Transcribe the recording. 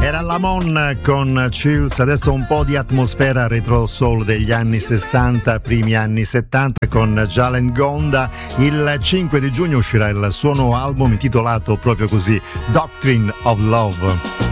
Era Lamon con Chills, adesso un po' di atmosfera retro soul degli anni 60, primi anni 70 con Jalen Gonda. Il 5 di giugno uscirà il suo nuovo album intitolato proprio così, Doctrine of Love.